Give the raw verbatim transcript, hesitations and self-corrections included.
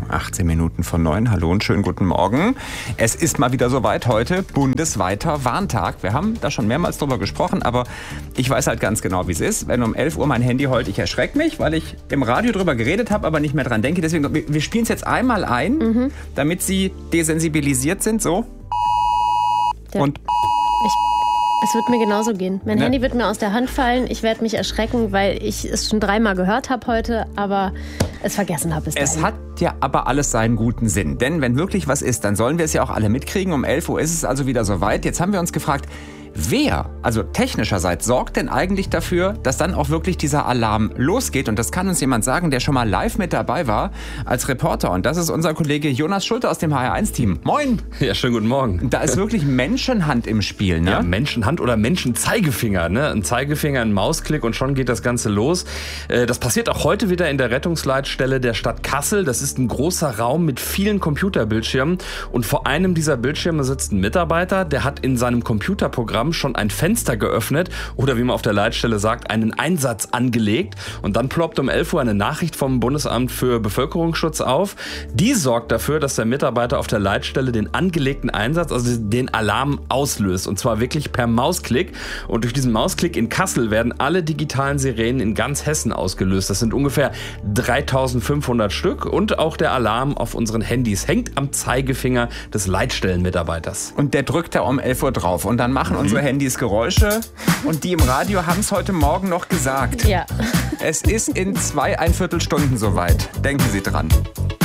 achtzehn Minuten von neun. Hallo und schönen guten Morgen. Es ist mal wieder soweit heute, bundesweiter Warntag. Wir haben da schon mehrmals drüber gesprochen, aber ich weiß halt ganz genau, wie es ist. Wenn um elf Uhr mein Handy heult, ich erschrecke mich, weil ich im Radio drüber geredet habe, aber nicht mehr dran denke. Deswegen, wir spielen es jetzt einmal ein, mhm. damit Sie desensibilisiert sind, so. Ja. Und ich Es wird mir genauso gehen. Mein ne? Handy wird mir aus der Hand fallen. Ich werde mich erschrecken, weil ich es schon dreimal gehört habe heute, aber es vergessen habe. Es hat ja aber alles seinen guten Sinn. Denn wenn wirklich was ist, dann sollen wir es ja auch alle mitkriegen. Um elf Uhr ist es also wieder soweit. Jetzt haben wir uns gefragt, wer, also technischerseits, sorgt denn eigentlich dafür, dass dann auch wirklich dieser Alarm losgeht? Und das kann uns jemand sagen, der schon mal live mit dabei war als Reporter. Und das ist unser Kollege Jonas Schulte aus dem H R eins Team. Moin! Ja, schönen guten Morgen. Da ist wirklich Menschenhand im Spiel, ne? Ja, Menschenhand oder Menschenzeigefinger, ne? Ein Zeigefinger, ein Mausklick und schon geht das Ganze los. Das passiert auch heute wieder in der Rettungsleitstelle der Stadt Kassel. Das ist ein großer Raum mit vielen Computerbildschirmen. Und vor einem dieser Bildschirme sitzt ein Mitarbeiter, der hat in seinem Computerprogramm schon ein Fenster geöffnet oder wie man auf der Leitstelle sagt, einen Einsatz angelegt. Und dann ploppt um elf Uhr eine Nachricht vom Bundesamt für Bevölkerungsschutz auf. Die sorgt dafür, dass der Mitarbeiter auf der Leitstelle den angelegten Einsatz, also den Alarm auslöst. Und zwar wirklich per Mausklick. Und durch diesen Mausklick in Kassel werden alle digitalen Sirenen in ganz Hessen ausgelöst. Das sind ungefähr dreitausendfünfhundert Stück. Und auch der Alarm auf unseren Handys hängt am Zeigefinger des Leitstellenmitarbeiters. Und der drückt da um elf Uhr drauf. Und dann machen unsere Handys Geräusche und die im Radio haben es heute Morgen noch gesagt. Ja. Es ist in zwei, ein Viertelstunden soweit. Denken Sie dran.